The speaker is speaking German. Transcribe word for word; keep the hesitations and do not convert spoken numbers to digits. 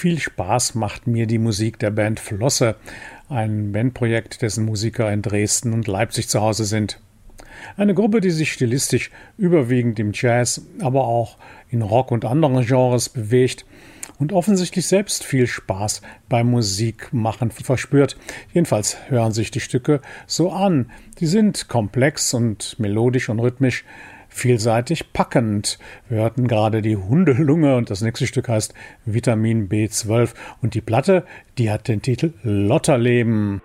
Viel Spaß macht mir die Musik der Band Flosse, ein Bandprojekt, dessen Musiker in Dresden und Leipzig zu Hause sind. Eine Gruppe, die sich stilistisch überwiegend im Jazz, aber auch in Rock und anderen Genres bewegt und offensichtlich selbst viel Spaß beim Musikmachen verspürt. Jedenfalls hören sich die Stücke so an. Die sind komplex und melodisch und rhythmisch, vielseitig packend. Wir hörten gerade die Hundelunge und das nächste Stück heißt Vitamin B zwölf und die Platte, die hat den Titel Lotterleben.